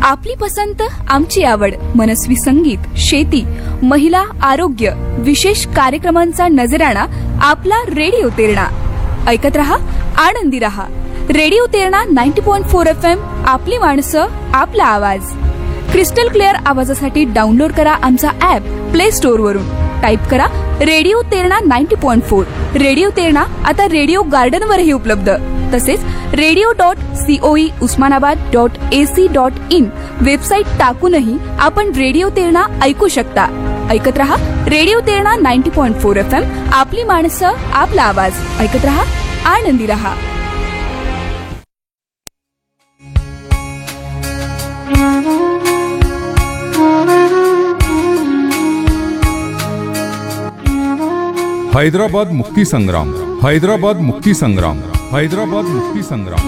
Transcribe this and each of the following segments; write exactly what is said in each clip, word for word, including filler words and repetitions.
आपली पसंत आमची आवड मनस्वी संगीत, शेती, महिला, आरोग्य, विशेष कार्यक्रमांचा नजराणा आपला रेडिओ तेरणा. ऐकत रहा, आनंदी रहा. रेडिओ तेरणा नव्वद पॉइंट चार एफ एम. आपली माणसं, आपला आवाज. क्रिस्टल क्लिअर आवाजासाठी डाउनलोड करा आमचा ऍप प्ले स्टोअर वरून. टाईप करा रेडिओ तेरणा नव्वद पॉइंट चार. रेडिओ तेरणा आता रेडिओ गार्डन वरही उपलब्ध. तसेच radio dot COE Osmanabad dot AC dot in website टाकूनही आपण रेडिओ तेरणा ऐकू शकता. ऐकत रहा रेडिओ तेरणा नव्वद पॉइंट चार एफ एम. आपली माणसं, आपला आवाज. ऐकत रहा, आनंदी रहा. हैदराबाद मुक्ती संग्राम. हैदराबाद मुक्ती संग्राम. हैदराबाद मुक्ती संग्राम.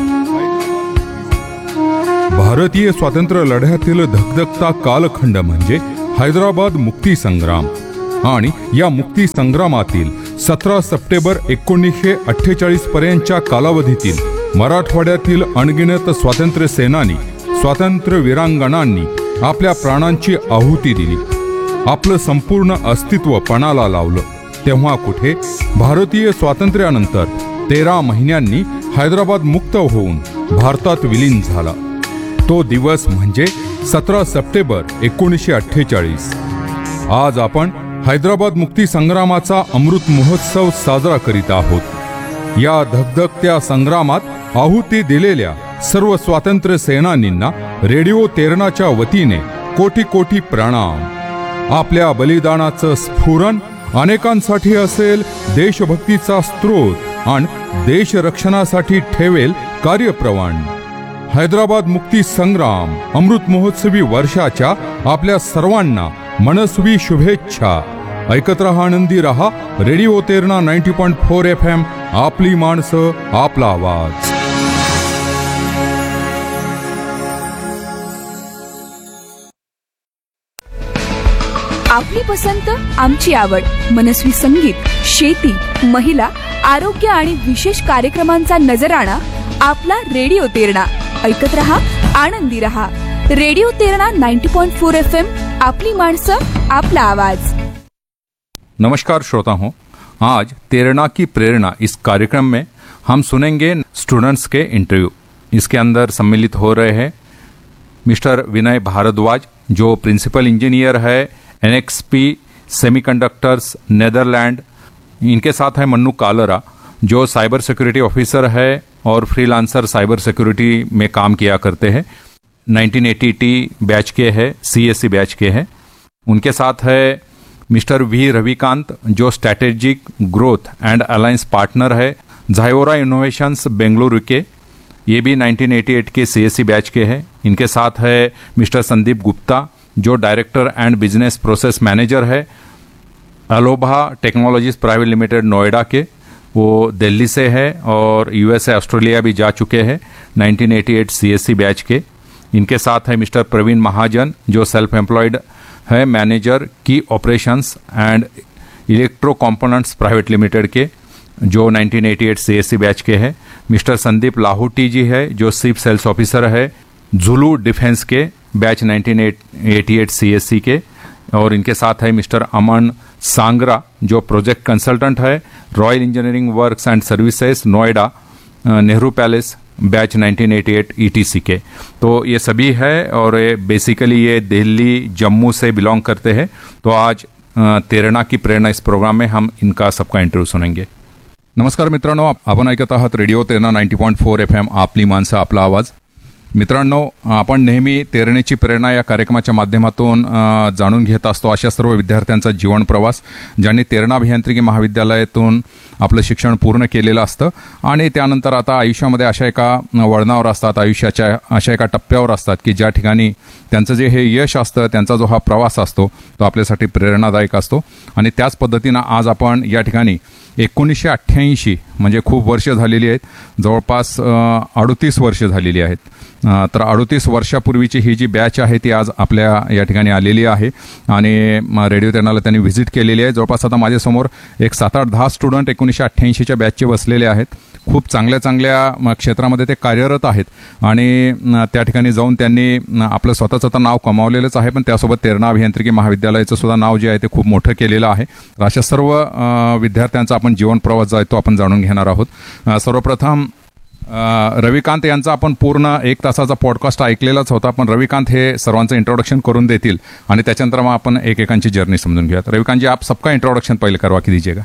भारतीय स्वातंत्र्य लढ्यातील धगधगता कालखंड म्हणजे हैदराबाद मुक्ती संग्राम. आणि या मुक्ती संग्रामातील सतरा सप्टेंबर एकोणीसशे अठ्ठेचाळीस पर्यंतच्या कालावधीतील मराठवाड्यातील अनगिनत स्वातंत्र्य सेनानी, स्वातंत्र्य वीरांगणांनी आपल्या प्राणांची आहुती दिली. आपलं संपूर्ण अस्तित्व पणाला लावलं. तेव्हा कुठे भारतीय स्वातंत्र्यानंतर तेरा महिन्यांनी हैदराबाद मुक्त होऊन भारतात विलीन झाला. तो दिवस म्हणजे सतरा सप्टेंबर एकोणीसशे अठ्ठेचाळीस. आज आपण हैदराबाद मुक्ती संग्रामाचा अमृत महोत्सव साजरा करीत आहोत. या धगधगत्या संग्रामात आहुती दिलेल्या सर्व स्वातंत्र्य सेनानींना रेडिओ तेरणाच्या वतीने कोटी कोटी प्रणाम. आपल्या बलिदानाचं स्फुरण अनेकांसाठी असेल देशभक्तीचा स्रोत आणि देश रक्षणासाठी ठेवेल कार्यप्रवाण. हैदराबाद मुक्ती संग्राम अमृत महोत्सवी वर्षाच्या आपल्या सर्वांना मनस्वी शुभेच्छा. ऐकत रहा, आनंदी रहा. रेडिओ तेरणा नव्वद पॉइंट चार एफ एम. आपली माणसं, आपला आवाज. आपली पसंत आमची आवड मनस्वी संगीत, शेती, महिला, आरोग्य आणि विशेष कार्यक्रमांचा नजराणा आपला रेडिओ तेरणा. ऐकत रहा, आनंदी रहा. रेडिओ तेरणा नव्वद पॉइंट चार एफ एम. आपली माणसं, आपला आवाज. नमस्कार श्रोता हो. आज तेरणा की प्रेरणा इस कार्यक्रम में हम सुनेंगे स्टूडेंट्स के इंटरव्यू. इसके अंदर सम्मिलित हो रहे हैं मिस्टर विनय भारद्वाज, जो प्रिंसिपल इंजीनियर है एनएक्सपी सेमीकंडक्टर्स नेदरलैंड. इनके साथ है मन्नू कालरा, जो साइबर सिक्योरिटी ऑफिसर है और फ्रीलांसर साइबर सिक्योरिटी में काम किया करते हैं. नाइनटीन एटी टी बैच के हैं, सीएससी बैच के हैं. उनके साथ है मिस्टर वी रविकांत, जो strategic growth and alliance partner है झायोरा इनोवेशंस बेंगलुरु के. ये भी नाइनटीन एटी एट के सीएससी बैच के हैं. इनके साथ है मिस्टर संदीप गुप्ता, जो director and business process manager है अलोभा टेक्नोलॉजीज प्राइवेट लिमिटेड नोएडा के. वो दिल्ली से है और यूएसए ऑस्ट्रेलिया भी जा चुके हैं. Nineteen eighty eight CSC batch के. इनके साथ है मिस्टर प्रवीण महाजन, जो सेल्फ एम्प्लॉयड है मैनेजर की operations and electro components private limited के, जो nineteen eighty eight CSC batch के हैं. मिस्टर संदीप लाहौटी जी है, जो चीफ सेल्स ऑफिसर है जुलू डिफेंस के, batch nineteen eighty eight CSC के. और इनके साथ है मिस्टर अमन सांगरा, जो प्रोजेक्ट कंसल्टेंट है royal engineering works and services Noida Nehru palace, batch nineteen eighty eight etc के. तो ये सभी है और ये बेसिकली ये दिल्ली जम्मू से बिलोंग करते हैं. तो आज तेरणा की प्रेरणा इस प्रोग्राम में हम इनका सबका इंटरव्यू सुनेंगे. नमस्कार मित्रांनो, आपण ऐकत आहात रेडिओ तेरणा नव्वद पॉइंट चार एफ एम. आपली माणसं, आपला आवाज. मित्रांनो, आपण नेहमी तेरणेची प्रेरणा या कार्यक्रमाच्या माध्यमातून जाणून घेत असतो अशा सर्व विद्यार्थ्यांचा जीवन प्रवास, ज्यांनी तेरणा अभियांत्रिकी महाविद्यालयातून आपलं शिक्षण पूर्ण केलेलं असतं आणि त्यानंतर आता आयुष्यामध्ये अशा एका वळणावर असतात, आयुष्याच्या अशा एका टप्प्यावर असतात की ज्या ठिकाणी त्यांचं जे हे यश असतं, त्यांचा जो हा प्रवास असतो तो आपल्यासाठी प्रेरणादायक असतो. आणि त्याच पद्धतीनं आज आपण या ठिकाणी एकोणीसशे अठ्ठ्याऐंशी म्हणजे खूप वर्ष झालेली आहेत, जवळपास अडतीस वर्ष झालेली आहेत. अ, तर अडतीस वर्षापूर्वीची ही जी बॅच आहे ती आज आपल्या या ठिकाणी आलेली आहे आणि म, रेडिओ तेरणाला त्यांनी व्हिजिट केलेली आहे. जवळपास आता माझ्यासमोर एक सात आठ दहा स्टुडंट एकोणीसशे अठ्ठ्याऐंशीच्या बॅचचे बसलेले आहेत. खूप चांगल्या चांगल्या म, क्षेत्रामध्ये ते कार्यरत आहेत आणि न, त्या ठिकाणी जाऊन त्यांनी न, आपलं स्वतःचं तर नाव कमावलेलंच आहे, पण त्यासोबत तेरणा अभियांत्रिकी महाविद्यालयाचं सुद्धा नाव जे आहे ते खूप मोठं केलेलं आहे. तर अशा सर्व अ, विद्यार्थ्यांचा आपण जीवन प्रवास जो आहे तो आपण जाणून घेणार आहोत. अ, सर्वप्रथम अ, रविकांत यांचा आपण पूर्ण एक तासाचा पॉडकास्ट ऐकलेलाच होता, पण रविकांत हे सर्वांचं इंट्रोडक्शन करून देतील आणि त्याच्यानंतर मग आपण एकेकांची जर्नी समजून घेऊयात. रविकांत जी, आप सबका इंट्रोडक्शन पहले करवा के दीजिएगा.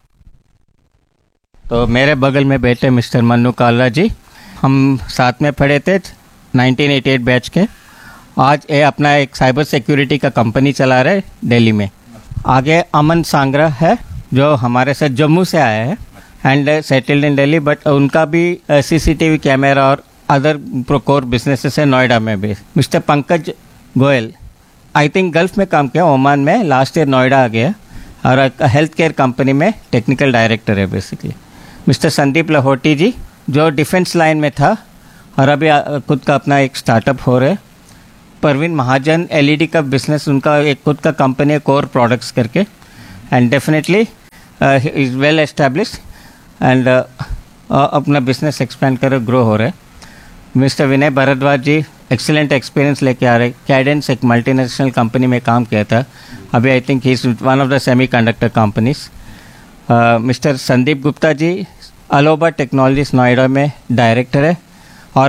तो मेरे बगल में बैठे मिस्टर मन्नू कालरा जी, हम साथ में पढ़े थे नाइनटीन एटी एट बैच के. आज ये अपना एक साइबर सिक्योरिटी का कंपनी चला रहे दिल्ली में. आगे अमन सांगरा है जो हमारे साथ जम्मू से आया है and settled in Delhi, but उनका भी सीसीटीवी कैमरा और अदर प्रोकोर बिजनेसेस है नोएडा में भी. Mister Pankaj Goyal, I think gulf में काम किया, ओमान में, लास्ट ईयर नोएडा आ गया और हेल्थ केयर कंपनी में टेक्निकल डायरेक्टर है बेसिकली. मिस्टर संदीप लाहौटी जी जो डिफेंस लाइन में था और अभी खुद का अपना एक स्टार्टअप हो रहा है. परवीन महाजन, एलईडी का बिजनेस उनका एक खुद का कंपनी है, कोर प्रोडक्ट्स करके, and definitely is well established and अपना बिजनेस एक्सपेंड कर ग्रो हो रहा है. मिस्टर विनय भारद्वाज जी एक्सीलेंट एक्सपीरियंस लेके आ रहे. कैडेंस एक मल्टीनेशनल कंपनी में काम किया था, अभी I think he is one of the semi conductor companies. Mister Sandeep Gupta ji अलोबा technologies Noida में डायरेक्टर है और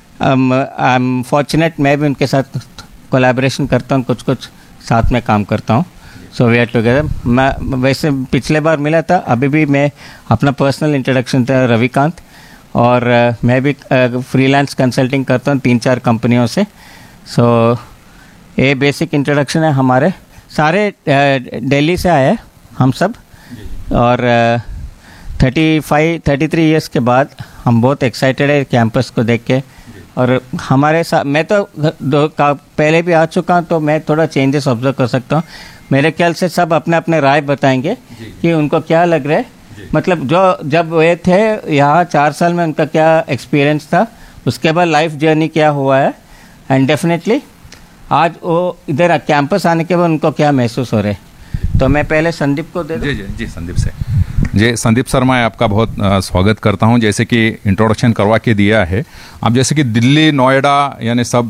आई एम फॉर्चुनेट मैं भी उनके साथ कोलैबोरेशन करता हूँ, कुछ कुछ साथ में काम करता हूँ. So we are together. मैं वैसे पिछले बार मिला था, अभी भी मैं अपना पर्सनल इंट्रोडक्शन था रविकांत, और uh, मैं भी फ्रीलांस uh, कंसल्टिंग करता हूँ तीन चार कंपनियों से. सो so, ये बेसिक इंट्रोडक्शन है. हमारे सारे दिल्ली uh, से आए हैं हम सब, और thirty five thirty three years के बाद हम बहुत एक्साइटेड है कैंपस को देख के. और हमारे साथ मैं तो दो का पहले भी आ चुका हूँ, तो मैं थोड़ा चेंजेस ऑब्जर्व कर सकता हूँ. मेरे ख्याल से सब अपने अपने राय बताएंगे कि उनको क्या लग रहा है, मतलब जो जब वे थे यहाँ चार साल में उनका क्या एक्सपीरियंस था, उसके बाद लाइफ जर्नी क्या हुआ है, एंड डेफिनेटली आज वो इधर कैंपस आने के बाद उनको क्या महसूस हो रहा है. तो मैं पहले संदीप को दे दूं. जी जी जी संदीप से. जी संदीप सर, मैं आपका बहुत अ, स्वागत करता हूं. जैसे कि इंट्रोडक्शन करवा के दिया है, आप जैसे कि दिल्ली, नोएडा यानी सब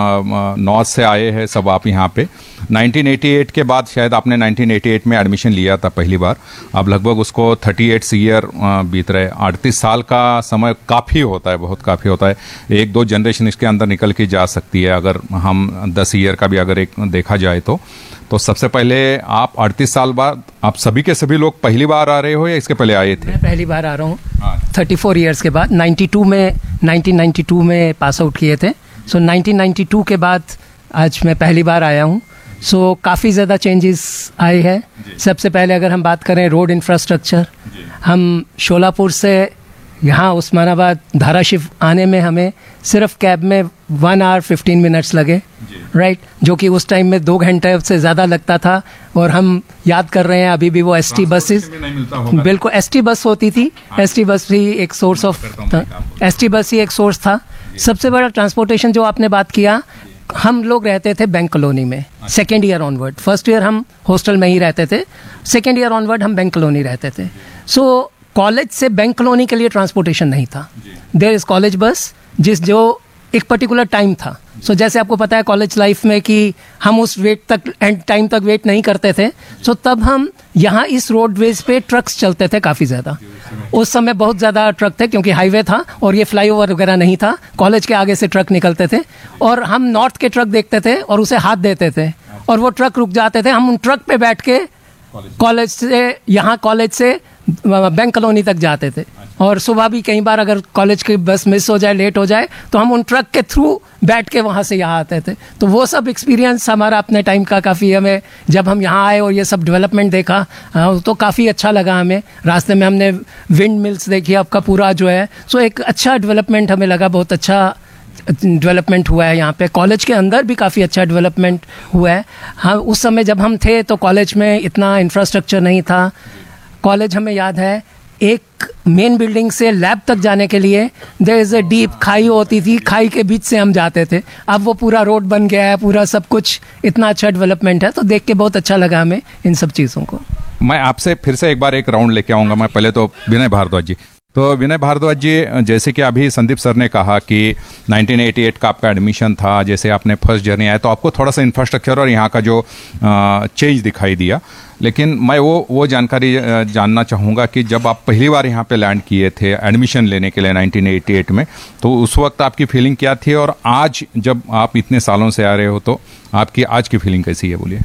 नॉर्थ से आए हैं सब आप यहाँ पे. नाइनटीन एटी एट के बाद शायद आपने नाइनटीन एटी एट में एडमिशन लिया था पहली बार. अब लगभग उसको अड़तीस ईयर बीत रहे. अड़तीस साल का समय काफ़ी होता है, बहुत काफ़ी होता है. एक दो जनरेशन इसके अंदर निकल के जा सकती है अगर हम दस ईयर का भी अगर एक देखा जाए तो. तो सबसे पहले आप अड़तीस साल बाद आप सभी के सभी लोग पहली बार आ रहे हो या इसके पहले आए थे? मैं पहली बार आ रहा हूँ थर्टी फोर ईयर्स के बाद. नाइन्टी टू में नाइनटीन नाइन्टी टू में पास आउट किए थे. सो so, नाइनटीन नाइन्टी टू के बाद आज मैं पहली बार आया हूँ. सो so, काफ़ी ज़्यादा चेंजेस आए हैं. सबसे पहले अगर हम बात करें रोड इंफ्रास्ट्रक्चर, हम शोलापुर से यहाँ उस्मानाबाद धाराशिव आने में हमें सिर्फ कैब में वन आवर फिफ्टीन मिनट्स लगे, राइट, जो कि उस टाइम में दो घंटे से ज़्यादा लगता था. और हम याद कर रहे हैं अभी भी वो एस टी बसेस, बिल्कुल एस टी बस होती थी. एस टी बस भी एक source of S T bus ही एक सोर्स था. सबसे बड़ा ट्रांसपोर्टेशन जो आपने बात किया, हम लोग रहते थे बैंक कॉलोनी में second year onward. First year हम हॉस्टल में ही रहते थे, सेकेंड ईयर ऑनवर्ड हम बैंक कॉलोनी रहते थे. सो so, कॉलेज से बैंक कॉलोनी के लिए ट्रांसपोर्टेशन नहीं था. देयर इज कॉलेज बस, जिस जो एक पर्टिकुलर टाइम था. सो so, जैसे आपको पता है कॉलेज लाइफ में कि हम उस वेट तक एंड टाइम तक वेट नहीं करते थे. सो so, तब हम यहाँ इस रोडवेज पे ट्रक्स चलते थे काफ़ी ज़्यादा. उस समय बहुत ज़्यादा ट्रक थे क्योंकि हाईवे था और ये फ्लाईओवर वगैरह नहीं था. कॉलेज के आगे से ट्रक निकलते थे और हम नॉर्थ के ट्रक देखते थे और उसे हाथ देते थे और वो ट्रक रुक जाते थे. हम उन ट्रक पे बैठ के कॉलेज से यहाँ कॉलेज से बैंक कॉलोनी तक जाते थे. और सुबह भी कई बार अगर कॉलेज की बस मिस हो जाए, लेट हो जाए, तो हम उन ट्रक के थ्रू बैठ के वहाँ से यहाँ आते थे. तो वो सब एक्सपीरियंस हमारा अपने टाइम का काफ़ी हमें, जब हम यहाँ आए और ये सब डेवलपमेंट देखा तो काफ़ी अच्छा लगा हमें. रास्ते में हमने विंड मिल्स देखी, आपका पूरा जो है. सो एक अच्छा डेवलपमेंट हमें लगा, बहुत अच्छा डेवलपमेंट हुआ है यहाँ पे. कॉलेज के अंदर भी काफ़ी अच्छा डेवलपमेंट हुआ है. हाँ, उस समय जब हम थे तो कॉलेज में इतना इंफ्रास्ट्रक्चर नहीं था. कॉलेज हमें याद है एक मेन बिल्डिंग से लैब तक जाने के लिए देयर इज़ अ डीप खाई होती थी, खाई के बीच से हम जाते थे। अब वो पूरा रोड बन गया है, पूरा सब कुछ इतना अच्छा डेवलपमेंट है, तो देख के बहुत अच्छा लगा हमें इन सब चीज़ों को। मैं आपसे फिर से एक बार एक राउंड लेके आऊंगा। मैं पहले तो विनय भारद्वाज जी, तो विनय भारद्वाज जी, जैसे कि अभी संदीप सर ने कहा कि नाइनटीन एटी एट का आपका एडमिशन था, जैसे आपने फर्स्ट जर्नी आया तो आपको थोड़ा सा इंफ्रास्ट्रक्चर और यहाँ का जो चेंज दिखाई दिया, लेकिन मैं वो वो जानकारी जानना चाहूँगा कि जब आप पहली बार यहाँ पे लैंड किए थे एडमिशन लेने के लिए नाइनटीन एटी एट में, तो उस वक्त आपकी फीलिंग क्या थी, और आज जब आप इतने सालों से आ रहे हो तो आपकी आज की फीलिंग कैसी है, बोलिए।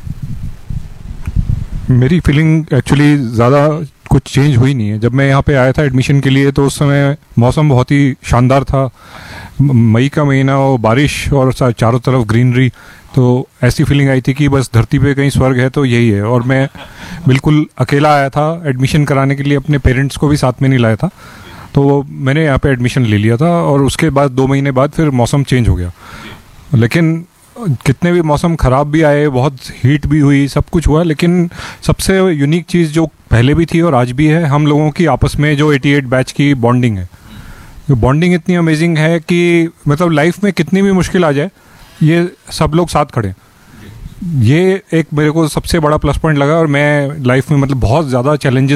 मेरी फीलिंग एक्चुअली ज़्यादा कुछ चेंज हुई नहीं है। जब मैं यहाँ पे आया था एडमिशन के लिए तो उस समय मौसम बहुत ही शानदार था, मई का महीना और बारिश और चारों तरफ ग्रीनरी, तो ऐसी फीलिंग आई थी कि बस धरती पे कहीं स्वर्ग है तो यही है। और मैं बिल्कुल अकेला आया था एडमिशन कराने के लिए, अपने पेरेंट्स को भी साथ में नहीं लाया था, तो मैंने यहाँ पे एडमिशन ले लिया था। और उसके बाद दो महीने बाद फिर मौसम चेंज हो गया, लेकिन कितने भी मौसम ख़राब भी आए, बहुत हीट भी हुई, सब कुछ हुआ, लेकिन सबसे यूनिक चीज़ जो पहले भी थी और आज भी है, हम लोगों की आपस में जो अठासी बैच की बॉन्डिंग है। ये बॉन्डिंग इतनी अमेजिंग है कि मतलब लाइफ में कितनी भी मुश्किल आ जाए, ये सब लोग साथ खड़े। ये एक मेरे को सबसे बड़ा प्लस पॉइंट लगा, और मैं लाइफ में मतलब बहुत ज़्यादा चैलेंजेस